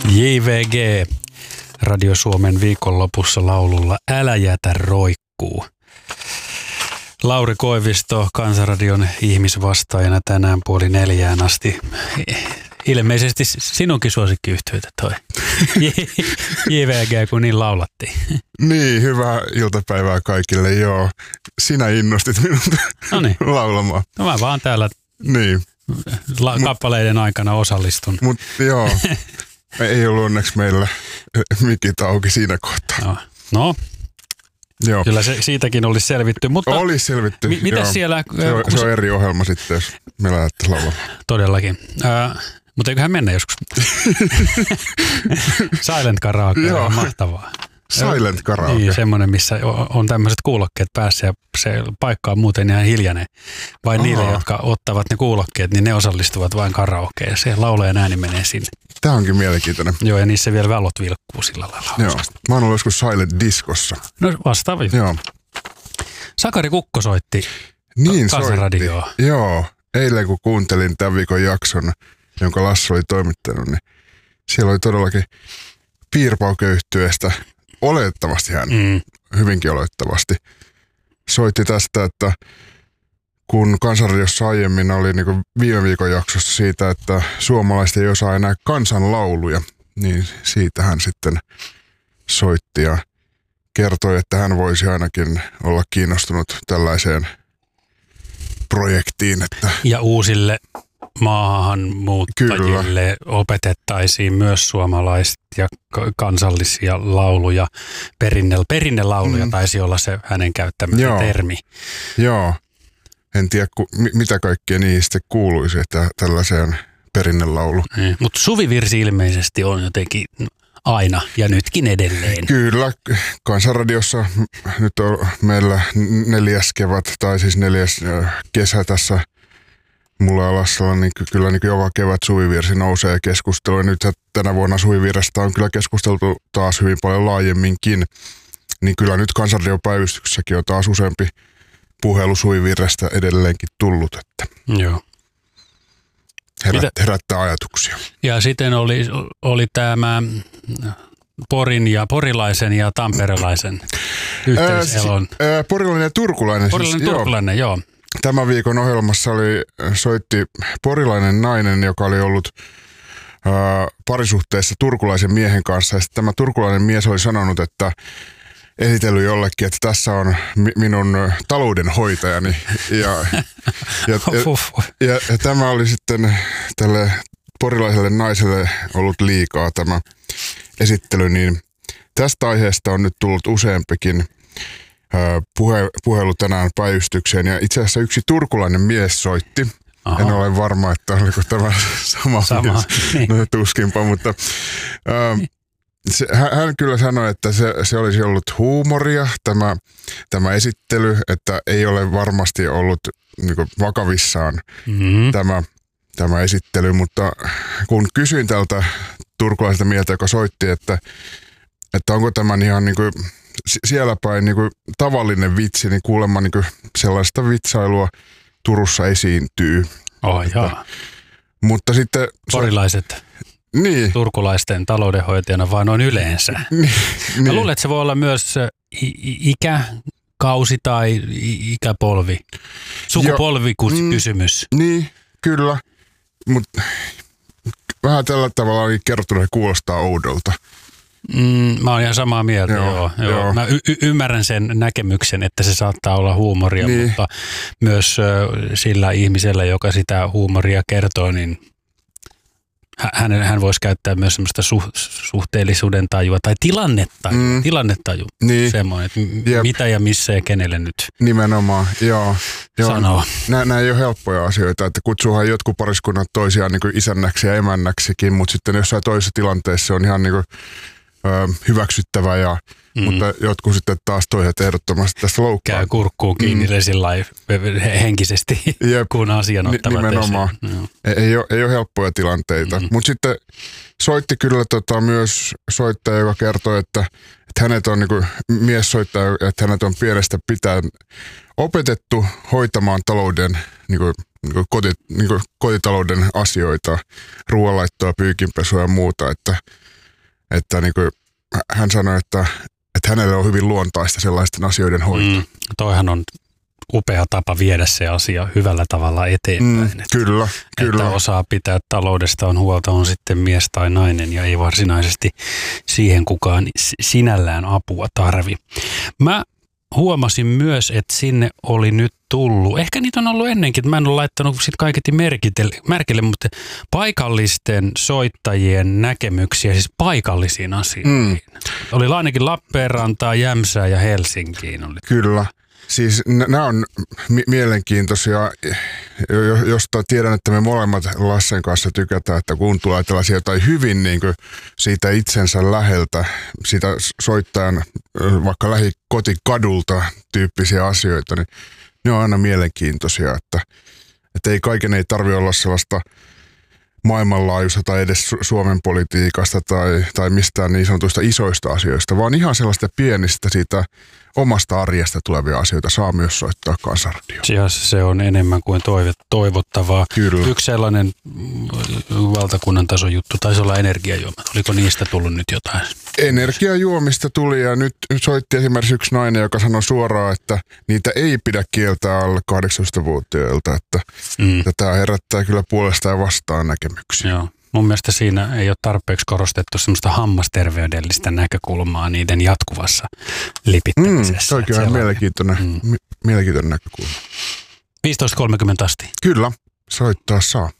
JVG Radio Suomen viikonlopussa laululla Älä jätä roikkuu. Lauri Koivisto Kansanradion ihmisvastaajana tänään 3:30 asti. Ilmeisesti sinunkin suosikkiyhtyeitä toi JVG, kun niin laulattiin. Niin, hyvää iltapäivää kaikille, joo. Sinä innostit minut laulamaan. No mä vaan täällä niin. Kappaleiden aikana osallistun. Mutta joo, ei ollut onneksi meillä mikit auki siinä kohtaa. No. Joo. Kyllä siitäkin olisi selvitty. Mutta olisi selvitty, mitä siellä? Se on eri ohjelma sitten, jos me lähdetään laulamaan. Todellakin. Mutta eiköhän mennä joskus. Silent karaoke on mahtavaa. Silent karaoke. Niin, semmoinen, missä on tämmöiset kuulokkeet päässä ja se paikka on muuten ihan hiljainen. Vain niille, jotka ottavat ne kuulokkeet, niin ne osallistuvat vain karaokeen. Se laulajan ääni menee sinne. Tämä onkin mielenkiintoinen. Joo, ja niissä vielä valot vilkkuu sillä lailla. Joo, mä oon ollut joskus Silent Discossa. No vastaava. Joo. Sakari Kukko soitti niin Kansanradioon. Soitti. Joo, eilen kun kuuntelin tämän viikon jakson, jonka Lassi oli toimittanut, niin siellä oli todellakin Piirpauköyhtyeestä, oletettavasti hän, hyvinkin oletettavasti, soitti tästä, että kun Kansanradiossa aiemmin oli niin kuin viime viikon jaksossa siitä, että suomalaiset ei osaa enää kansanlauluja, niin siitä hän sitten soitti ja kertoi, että hän voisi ainakin olla kiinnostunut tällaiseen projektiin. Että ja uusille maahanmuuttajille opetettaisiin myös suomalaisia kansallisia lauluja. Perinnelauluja taisi olla se hänen käyttämänsä termi. Joo. En tiedä, mitä kaikkea niistä kuuluisi, että tällaiseen perinnelaulu. Mutta suvivirsi ilmeisesti on jotenkin aina ja nytkin edelleen. Kyllä, Kansanradiossa nyt on meillä 4. kevät tai siis 4. kesä tässä mulla ja Lassalla, niin kyllä niin joka kevät suvivirsi nousee keskustelua. Nyt tänä vuonna suvivirrestä on kyllä keskusteltu taas hyvin paljon laajemminkin. Niin kyllä nyt Kansanradion päivystyksessäkin on taas useampi puhelu suvivirrestä edelleenkin tullut, että joo. Herättää ajatuksia. Ja sitten oli tämä porilaisen ja tamperelaisen yhteiselon. Porilainen ja turkulainen. Turkulainen, joo. Tämän viikon ohjelmassa soitti porilainen nainen, joka oli ollut parisuhteessa turkulaisen miehen kanssa. Ja tämä turkulainen mies oli sanonut, että esitellyt jollekin, että tässä on minun taloudenhoitajani. Ja tämä oli sitten tälle porilaiselle naiselle ollut liikaa tämä esittely, niin tästä aiheesta on nyt tullut useampikin puhelu tänään päivystykseen. Ja itse asiassa yksi turkulainen mies soitti. Aha. En ole varma, että oliko tämä sama mies. Niin. No, tuskinpa, mutta hän kyllä sanoi, että se olisi ollut huumoria, tämä esittely, että ei ole varmasti ollut niin kuin vakavissaan tämä esittely, mutta kun kysyin tältä turkulaiselta mieltä, joka soitti, että onko tämä ihan niin kuin siellä päin niin kuin tavallinen vitsi, niin kuulemma niin kuin sellaista vitsailua Turussa esiintyy. Mutta sitten porilaiset. Niin. Turkulaisten taloudenhoitajana, vaan noin yleensä. Niin. Mä luulen, että se voi olla myös ikäkausi tai ikäpolvi. Sukupolvikysymys. Niin, kyllä. Mutta vähän tällä tavalla kerrottuna kuulostaa oudolta. Mä oon ihan samaa mieltä, joo. Mä ymmärrän sen näkemyksen, että se saattaa olla huumoria, niin. Mutta myös sillä ihmisellä, joka sitä huumoria kertoo, niin hän voisi käyttää myös semmoista suhteellisuuden tajua tai tilannetaju. Niin. Semmoinen, että mitä ja missä ja kenelle nyt nimenomaan, joo. Sanoo. Nämä ei ole helppoja asioita, että kutsuuhan jotkut pariskunnat toisiaan niin kuin isännäksi ja emännäksikin, mutta sitten jossain toisessa tilanteessa on ihan niin kuin hyväksyttävä, mutta jotkut sitten taas toiset ehdottomasti tästä loukkaa. Käy kurkkuun kiinni sillä henkisesti, kun asian ottavat nimenomaan. Ei ole helppoja tilanteita, mutta sitten soitti kyllä myös soittaja, joka kertoi, että hänet on niin kuin miessoittaja, että hänet on pienestä pitäen opetettu hoitamaan talouden niin kuin kotitalouden asioita, ruoanlaittoa, pyykinpesua ja muuta, että että niin kuin hän sanoi, että hänelle on hyvin luontaista sellaisten asioiden hoito. Toihan on upea tapa viedä se asia hyvällä tavalla eteenpäin. Kyllä. Että osaa pitää taloudesta on huolta, on sitten mies tai nainen ja ei varsinaisesti siihen kukaan sinällään apua tarvi. Mä huomasin myös, että sinne oli nyt tullut, ehkä niitä on ollut ennenkin, mä en ole laittanut sit kaiketi merkille, mutta paikallisten soittajien näkemyksiä, siis paikallisiin asioihin. Oli ainakin Lappeenrantaa, Jämsää ja Helsinkiin. Kyllä. Siis nämä on mielenkiintoisia, josta tiedän, että me molemmat Lassen kanssa tykätään, että kun tulee tällaisia jotain hyvin niin kuin siitä itsensä läheltä, siitä soittajan vaikka lähikotikadulta tyyppisiä asioita, niin ne on aina mielenkiintoisia, että ei kaiken ei tarvitse olla sellaista maailmanlaajuista tai edes Suomen politiikasta tai mistään niin sanotuista isoista asioista, vaan ihan sellaista pienistä siitä omasta arjesta tulevia asioita saa myös soittaa Kansanradioon. Se on enemmän kuin toivottavaa. Kyllä. Yksi sellainen valtakunnan tason juttu taisi olla energiajuomat. Oliko niistä tullut nyt jotain? Energiajuomista tuli ja nyt soitti esimerkiksi yksi nainen, joka sanoi suoraan, että niitä ei pidä kieltää alle 18-vuotiailta, että tämä herättää kyllä puolesta ja vastaan näkemyksiä. Joo. Mun mielestä siinä ei ole tarpeeksi korostettu semmoista hammasterveydellistä näkökulmaa niiden jatkuvassa lipittämisessä. Toikin on mielenkiintoinen näkökulma. 15.30 asti. Kyllä, soittaa saa.